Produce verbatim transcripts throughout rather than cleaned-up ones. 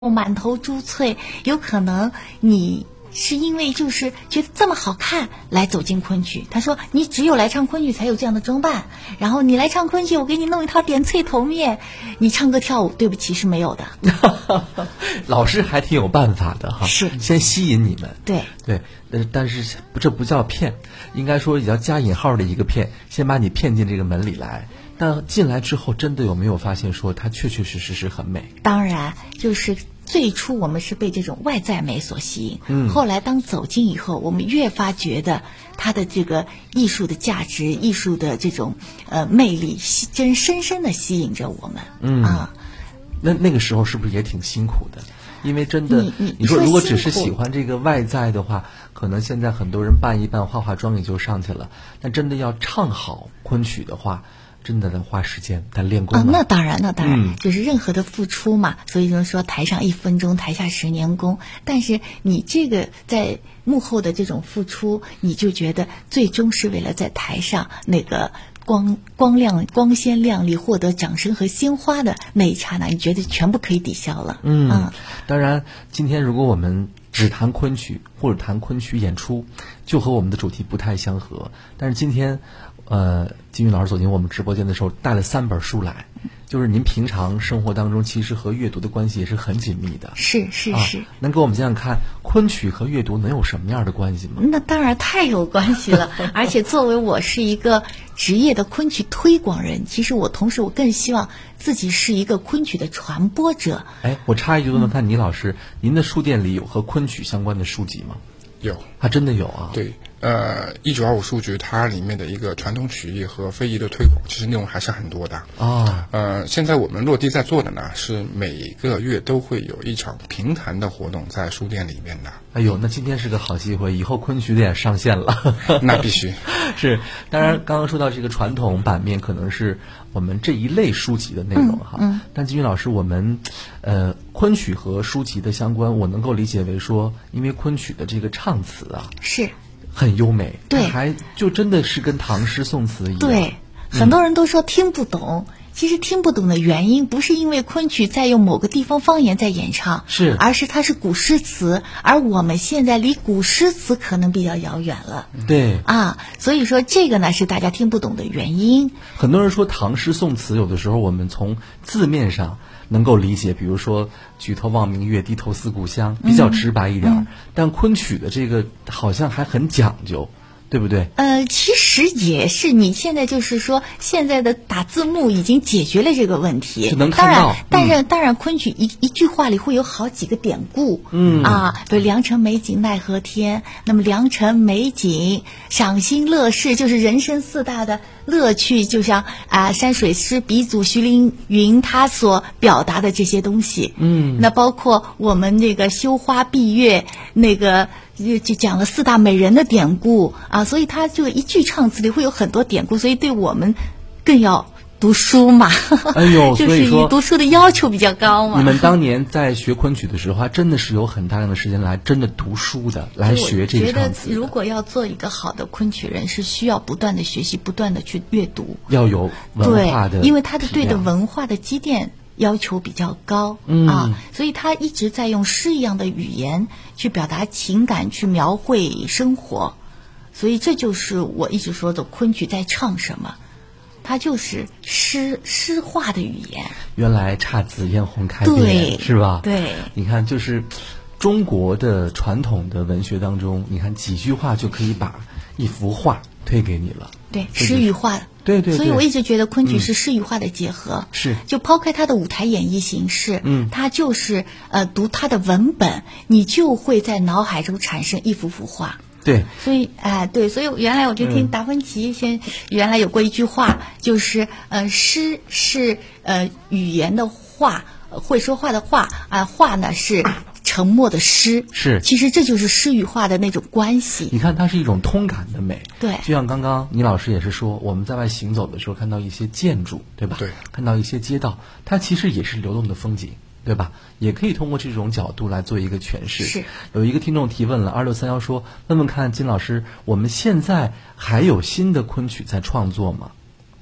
满头珠翠，有可能你是因为就是觉得这么好看来走进昆曲。他说你只有来唱昆曲才有这样的装扮，然后你来唱昆曲我给你弄一套点翠头面，你唱歌跳舞对不起是没有的。 老师还挺有办法的哈， 是先吸引你们。 对对，呃，但是这不叫骗，应该说也要加引号的一个骗，先把你骗进这个门里来。但进来之后，真的有没有发现说它确确实实是很美？ 当然，就是最初我们是被这种外在美所吸引， 嗯， 后来当走进以后，我们越发觉得它的这个艺术的价值、艺术的这种呃魅力，真深深的吸引着我们。 嗯啊， 那那个时候是不是也挺辛苦的？因为真的， 你你你说如果只是说辛苦喜欢这个外在的话，可能现在很多人扮一扮、化化妆也就上去了。但真的要唱好昆曲的话，真的得花时间，得练功啊，那当然，那当然， 嗯就是任何的付出嘛。所以就是说，台上一分钟，台下十年功。但是你这个在幕后的这种付出，你就觉得最终是为了在台上那个光光亮、光鲜亮丽，获得掌声和鲜花的那一刹那，你觉得全部可以抵消了。 嗯， 啊当然，今天如果我们只谈昆曲或者谈昆曲演出，就和我们的主题不太相合。但是今天，呃，金玉老师走进我们直播间的时候，带了三本书来，就是您平常生活当中其实和阅读的关系也是很紧密的。 是是啊是。 能给我们讲讲看，昆曲和阅读能有什么样的关系吗？ 那当然太有关系了，而且作为我是一个职业的昆曲推广人，其实我同时我更希望自己是一个昆曲的传播者。 哎，我插一句问问看，倪老师，您的书店里有和昆曲相关的书籍吗？ 有， 还真的有啊。 对，呃，一九二五书局它里面的一个传统曲艺和非遗的推广，其实内容还是很多的。 啊， 呃，现在我们落地在做的呢，是每个月都会有一场评弹的活动在书店里面的。 哎呦，那今天是个好机会，以后昆曲店上线了。 那必须是，当然，刚刚说到这个传统版面，可能是我们这一类书籍的内容哈。 嗯嗯、 但金玉老师，我们呃昆曲和书籍的相关，我能够理解为说，因为昆曲的这个唱词啊是很优美， 对， 还就真的是跟唐诗宋词一样。 对，很多人都说听不懂。嗯其实听不懂的原因不是因为昆曲在用某个地方方言在演唱， 是， 而是它是古诗词，而我们现在离古诗词可能比较遥远了。 对啊，所以说这个呢是大家听不懂的原因。 很多人说唐诗宋词，有的时候我们从字面上能够理解，比如说举头望明月，低头思故乡，比较直白一点。嗯嗯、但昆曲的这个好像还很讲究。对不对？ 呃，其实也是，你现在就是说，现在的打字幕已经解决了这个问题。 就能看到。 当然，但是、嗯、当然，昆曲一一句话里会有好几个典故。 嗯啊，比如良辰美景奈何天，那么良辰美景、赏心乐事，就是人生四大的乐趣，就像啊山水诗鼻祖徐凌云他所表达的这些东西。 嗯， 那包括我们这个羞花闭月那个。就就讲了四大美人的典故啊，所以他这个一句唱词里会有很多典故，所以对我们更要读书嘛。 哎呦， 就是以读书的要求比较高嘛。 你们当年在学昆曲的时候，还真的是有很大量的时间来真的读书的，来学这个唱词。 我觉得如果要做一个好的昆曲人，是需要不断的学习，不断的去阅读， 要有文化的， 对，因为他的对的文化的积淀。要求比较高、 嗯、 啊，所以他一直在用诗一样的语言去表达情感，去描绘生活，所以这就是我一直说的昆曲在唱什么，它就是诗诗化的语言。 原来姹紫嫣红开遍，是吧？ 对， 你看，就是中国的传统的文学当中，你看几句话就可以把一幅画推给你了。 对，诗与画。 对对对， 所以我一直觉得昆曲是诗与画的结合。 是、嗯， 就抛开它的舞台演绎形式， 嗯， 它就是呃读它的文本，你就会在脑海中产生一幅幅画。 对， 所以哎、呃，对，所以原来我就听达芬奇先、嗯、原来有过一句话，就是呃诗是呃语言的画，会说话的画啊、呃，画呢是。沉默的诗是， 其实这就是诗与画的那种关系。 你看，它是一种通感的美。 对， 就像刚刚倪老师也是说，我们在外行走的时候看到一些建筑，对吧？ 对， 看到一些街道，它其实也是流动的风景，对吧？也可以通过这种角度来做一个诠释。 是。 有一个听众提问了，二六三幺说，问问看金老师，我们现在还有新的昆曲在创作吗？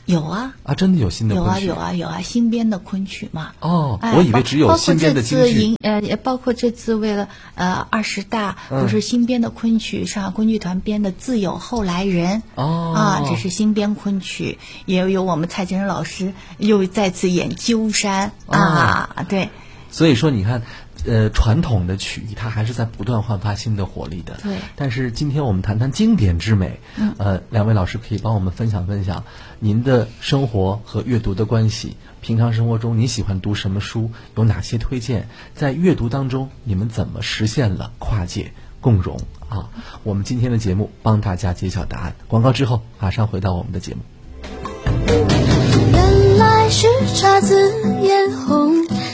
有啊啊，真的有新的有啊昆曲？ 有啊有啊，新编的昆曲嘛。 哦， 哎我以为只有新编的京剧。 包括这次迎呃，包括这次为了呃二十大， 嗯不是新编的昆曲，上海昆剧团编的《自有后来人》 哦啊，这是新编昆曲，也有我们蔡真老师又再次演鸠山、 哦、 啊，对。 所以说，你看。呃，传统的曲艺它还是在不断焕发新的活力的。 对。 但是今天我们谈谈经典之美。 嗯。 呃，两位老师可以帮我们分享分享您的生活和阅读的关系。平常生活中你喜欢读什么书？有哪些推荐？在阅读当中，你们怎么实现了跨界共融啊？我们今天的节目帮大家揭晓答案。广告之后马上回到我们的节目。 原来是姹紫嫣红。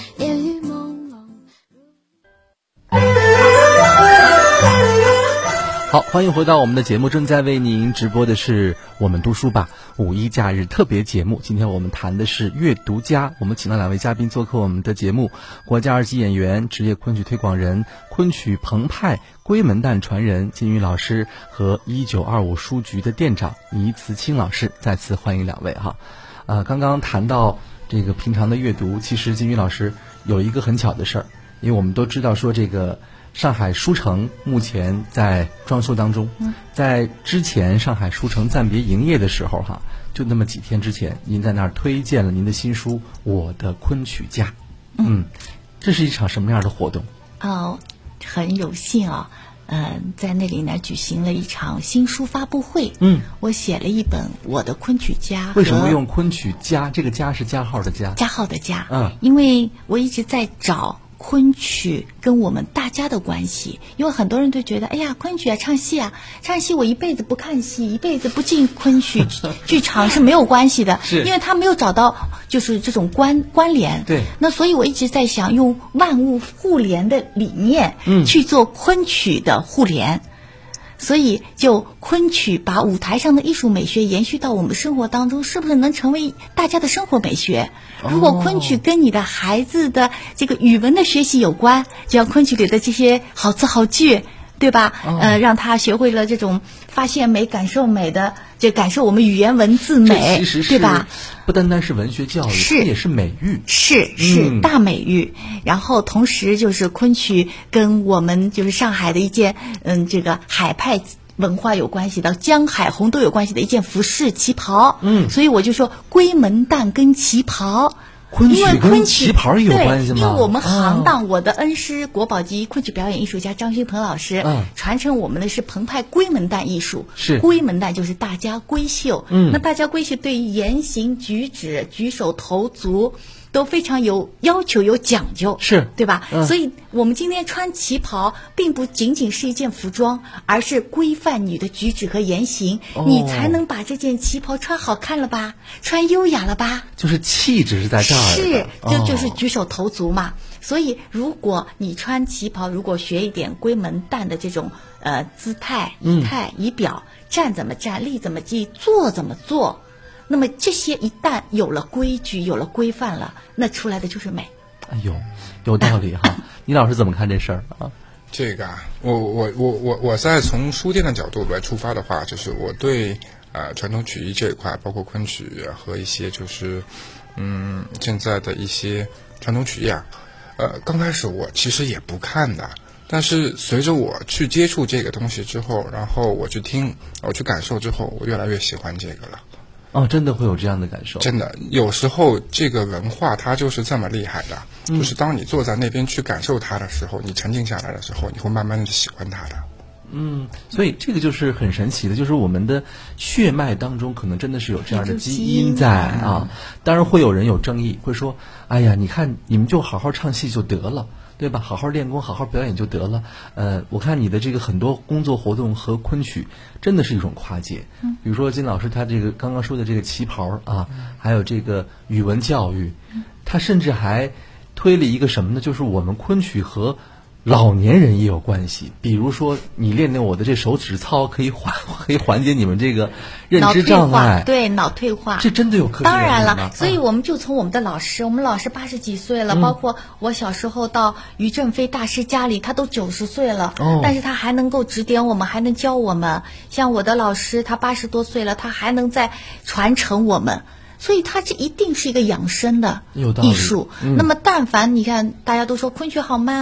好，欢迎回到我们的节目，正在为您直播的是我们读书吧五一假日特别节目。今天我们谈的是阅读家，我们请到两位嘉宾做客我们的节目，国家二级演员、职业昆曲推广人、昆曲澎湃龟门旦传人金云老师和一九二五书局的店长倪慈清老师。再次欢迎两位哈。呃，刚刚谈到这个平常的阅读，其实金云老师有一个很巧的事儿，因为我们都知道说这个上海书城目前在装修当中，在之前上海书城暂别营业的时候哈，就那么几天之前，您在那儿推荐了您的新书《我的昆曲家》。嗯，这是一场什么样的活动？ 哦，很有幸啊，嗯、呃，在那里呢举行了一场新书发布会。 嗯， 我写了一本《我的昆曲家》。 为什么用昆曲家？这个家是加号的加。 加号的加。 嗯， 因为我一直在找昆曲跟我们大家的关系，因为很多人都觉得，哎呀，昆曲啊，唱戏啊，唱戏我一辈子不看戏，一辈子不进昆曲剧场是没有关系的， 是， 因为他没有找到就是这种关关联。 对， 那所以我一直在想用万物互联的理念，嗯，去做昆曲的互联。所以就昆曲把舞台上的艺术美学延续到我们生活当中，是不是能成为大家的生活美学？如果昆曲跟你的孩子的这个语文的学习有关，就像昆曲里的这些好词好句，对吧？ 哦、 呃，让他学会了这种发现美、感受美的，这感受我们语言文字美， 其实是对吧？ 不单单是文学教育， 是也是美育， 是是、 嗯、 大美育。然后同时就是昆曲跟我们就是上海的一件嗯这个海派文化有关系的，江海红都有关系的一件服饰旗袍。 嗯， 所以我就说龟门旦跟旗袍。 昆曲跟旗袍也有关系吗？ 因为我们行当，哦、我的恩师国宝级昆曲表演艺术家张勋鹏老师，嗯，传承我们的是澎湃龟门旦艺术。 是龟门旦就是大家闺秀， 嗯， 那大家闺秀对于言行举止、举手投足都非常有要求、有讲究， 是对吧？ 嗯、 所以我们今天穿旗袍，并不仅仅是一件服装，而是规范你的举止和言行，哦、你才能把这件旗袍穿好看了吧，穿优雅了吧？ 就是气质是在这儿的， 是，就就是哦、 举手投足嘛。所以，如果你穿旗袍，如果学一点龟门旦的这种呃姿态、仪态、仪表，嗯、站怎么站，立怎么立，坐怎么坐。那么这些一旦有了规矩，有了规范了，那出来的就是美。 哎呦，有道理哈！倪老师怎么看这事儿啊？ 这个啊，我我我我我在从书店的角度来出发的话，就是我对呃传统曲艺这一块，包括昆曲和一些就是嗯现在的一些传统曲艺啊，呃刚开始我其实也不看的。但是随着我去接触这个东西之后，然后我去听，我去感受之后，我越来越喜欢这个了。 哦，真的会有这样的感受。 真的，有时候这个文化它就是这么厉害的，嗯、就是当你坐在那边去感受它的时候，你沉静下来的时候，你会慢慢的喜欢它的。 嗯，所以这个就是很神奇的，就是我们的血脉当中可能真的是有这样的基因在啊。当然会有人有争议，会说：“哎呀，你看你们就好好唱戏就得了。”对吧？好好练功，好好表演就得了。呃，我看你的这个很多工作活动和昆曲真的是一种跨界。嗯，比如说金老师他这个刚刚说的这个旗袍啊，嗯、还有这个语文教育，他甚至还推了一个什么呢？就是我们昆曲和老年人也有关系。比如说你练练我的这手指操，可以缓可以缓解你们这个认知障碍， 对脑退化， 这真的有科学当然了， 吗？ 所以我们就从我们的老师，我们老师八十几岁了，嗯、包括我小时候到于正飞大师家里，他都九十岁了，哦、但是他还能够指点我们，还能教我们。像我的老师，他八十多岁了，他还能再传承我们。 所以它这一定是一个养生的有道理艺术。 嗯那么但凡你看大家都说昆曲好慢